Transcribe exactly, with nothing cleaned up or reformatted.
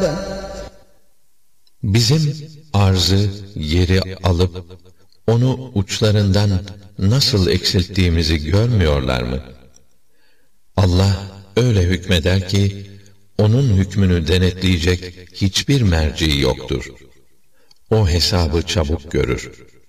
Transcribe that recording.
Bizim arzı, yeri alıp, onu uçlarından nasıl eksilttiğimizi görmüyorlar mı? Allah öyle hükmeder ki, onun hükmünü denetleyecek hiçbir merci yoktur. O hesabı çabuk görür.